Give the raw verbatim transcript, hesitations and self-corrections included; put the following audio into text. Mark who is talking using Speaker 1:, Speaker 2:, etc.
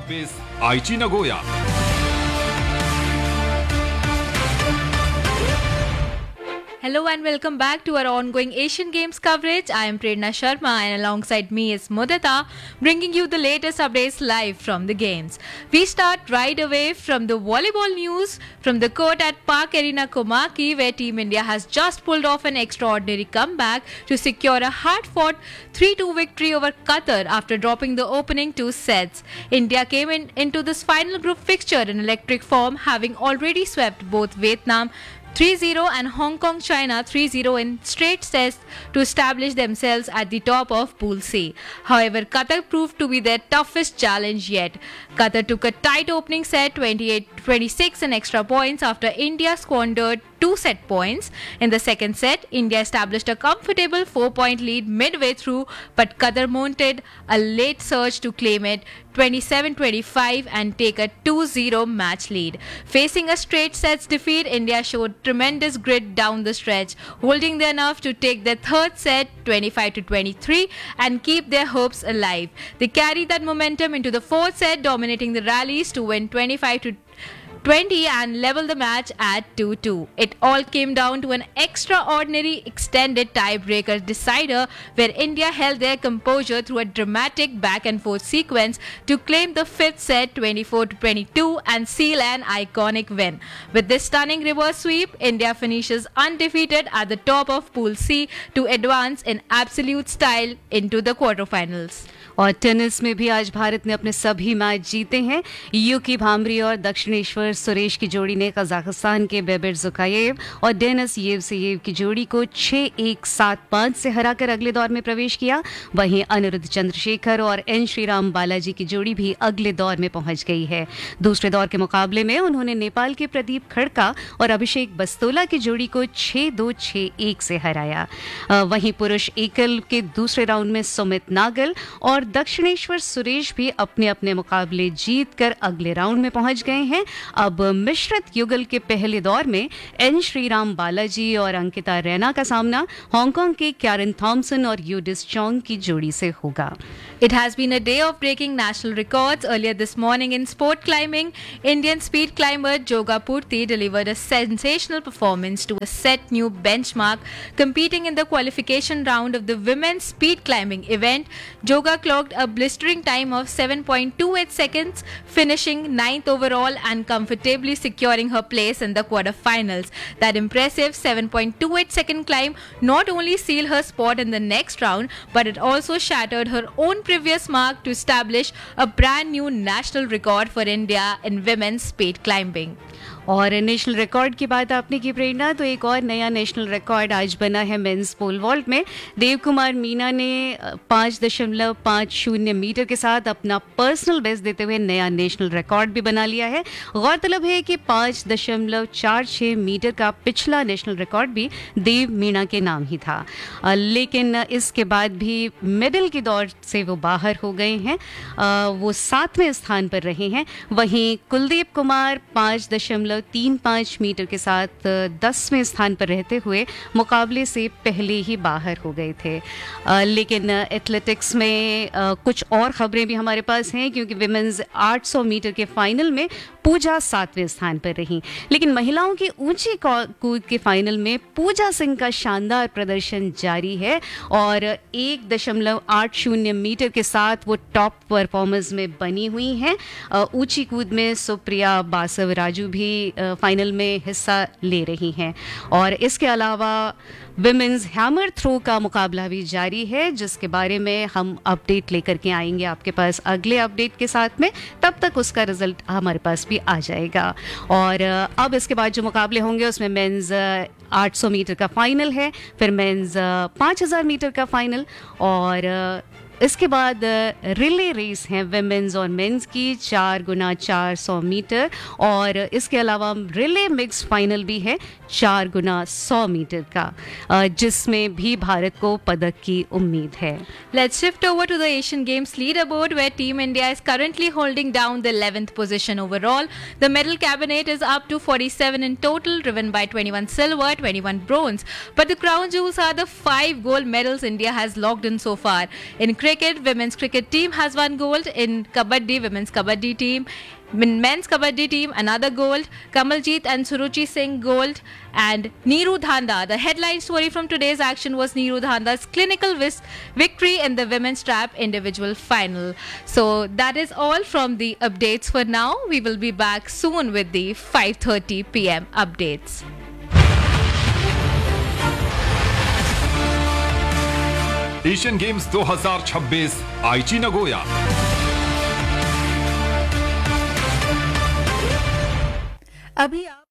Speaker 1: bis Aichi Nagoya.
Speaker 2: Hello and welcome back to our ongoing Asian Games coverage. I am Prerna Sharma and alongside me is Mudita, bringing you the latest updates live from the games. We start right away from the volleyball news from the court at Park Arena Komaki, where Team India has just pulled off an extraordinary comeback to secure a hard-fought three two victory over Qatar after dropping the opening two sets. India came in, into this final group fixture in electric form, having already swept both Vietnam three zero and Hong Kong China three zero in straight sets to establish themselves at the top of Pool C. However, Qatar proved to be their toughest challenge yet. Qatar took a tight opening set twenty-eight twenty-six in extra points after India squandered two set points. In the second set, India established a comfortable four-point lead midway through, but Qatar mounted a late surge to claim it twenty-seven twenty-five and take a two zero match lead. Facing a straight sets defeat, India showed tremendous grit down the stretch, holding their nerve to take their third set twenty-five to twenty-three and keep their hopes alive. They carried that momentum into the fourth set, dominating the rallies to win twenty-five to twenty and level the match at two two. It all came down to an extraordinary extended tiebreaker decider where India held their composure through a dramatic back and forth sequence to claim the fifth set twenty-four to twenty-two and seal an iconic win. With this stunning reverse sweep, India finishes undefeated at the top of Pool C to advance in absolute style into the quarterfinals.
Speaker 3: और tennis में भी आज भारत ने अपने सभी match जीते हैं. यूकी भांबरी और दक्षिणेश्वर सुरेश की जोड़ी ने कजाकिस्तान के बेबिर जुकायेव और डेनिस येवसेयेव की जोड़ी को छह एक सात पाँच से हराकर अगले दौर में प्रवेश किया. वहीं अनिरुद्ध चंद्रशेखर और एन श्रीराम बालाजी की जोड़ी भी अगले दौर में पहुंच गई है. दूसरे दौर के मुकाबले में उन्होंने नेपाल के प्रदीप खड़का और अभिषेक बस्तोला की जोड़ी को छह दो छह एक से हराया. वहीं पुरुष एकल के दूसरे राउंड में सुमित नागल और दक्षिणेश्वर सुरेश भी अपने अपने मुकाबले जीतकर अगले राउंड में पहुंच गए हैं. अब मिश्रित युगल के पहले दौर में एन श्रीराम बालाजी और अंकिता रैना का सामना हांगकांग के कैरन थॉमसन और यूडिस चोंग की जोड़ी से होगा.
Speaker 2: It has been a day of breaking national records. Earlier this morning in sport climbing, Indian speed climber Joga Purti delivered a sensational performance to a set new benchmark. Competing in the qualification round of the women's speed climbing event, Joga clocked a blistering time of seven point two eight seconds, finishing ninth overall and comfortably securing her place in the quarterfinals. That impressive seven point two eight second climb not only sealed her spot in the next round, but it also shattered her own previous mark to establish a brand new national record for India in women's speed climbing.
Speaker 3: और national record की बात आपने की प्रेरणा, तो एक और नया national record आज बना है मेंस पोल वॉल्ट में. देव कुमार मीना ने पाँच दशमलव पाँच शून्य मीटर के साथ अपना पर्सनल बेस्ट देते हुए नया नेशनल रिकॉर्ड भी बना लिया है. गौरतलब है कि पाँच दशमलव चार छः मीटर का पिछला नेशनल रिकॉर्ड भी देव मीना के नाम ही था, लेकिन इसके बाद भी मेडल की दौड़ से वो बाहर हो गए हैं. वो सातवें स्थान पर रहे हैं. वहीं कुलदीप कुमार पाँच दशमलव तीन पाँच मीटर के साथ दसवें स्थान पर रहते हुए मुकाबले से पहले ही बाहर हो गए थे. आ, लेकिन एथलेटिक्स में आ, कुछ और खबरें भी हमारे पास हैं, क्योंकि विमेंस आठ सौ मीटर के फाइनल में पूजा सातवें स्थान पर रही. लेकिन महिलाओं की ऊंची कूद के फाइनल में पूजा सिंह का शानदार प्रदर्शन जारी है और एक दशमलव आठ शून्य मीटर के साथ वो टॉप परफॉर्मर्स में बनी हुई हैं. ऊंची कूद में सुप्रिया बासव राजू भी फाइनल में हिस्सा ले रही हैं. और इसके अलावा विमेंस हैमर थ्रो का मुकाबला भी जारी है, जिसके बारे में हम अपडेट लेकर के आएंगे आपके पास अगले अपडेट के साथ में. तब तक उसका रिजल्ट हमारे पास भी आ जाएगा. और अब इसके बाद जो मुकाबले होंगे उसमें मेंस आठ सौ मीटर का फाइनल है, फिर मेंस पाँच हज़ार मीटर का फाइनल, और इसके बाद रिले रेस हैं विमेंस और मेंस की चार गुना चार सौ मीटर, और इसके अलावा रिले मिक्स फाइनल भी है चार गुना सौ मीटर का, जिसमें भी भारत को पदक की उम्मीद है.
Speaker 2: Let's shift over to the Asian Games leaderboard, where Team India is currently holding down the eleventh position overall. The medal cabinet is up to forty-seven in total, driven by twenty-one silver, twenty-one bronze. But the crown jewels are the five gold medals India has logged in so far. In cricket, women's cricket team has won gold. In kabaddi, women's kabaddi team, in men's kabaddi team, another gold. Kamaljeet and Suruchi Singh gold. And Neeru Dhanda. The headline story from today's action was Neeru Dhanda's clinical vis- victory in the women's trap individual final. So that is all from the updates for now. We will be back soon with the five thirty p.m. updates.
Speaker 1: Asian games दो हज़ार छब्बीस आईची Nagoya.
Speaker 2: अभी आप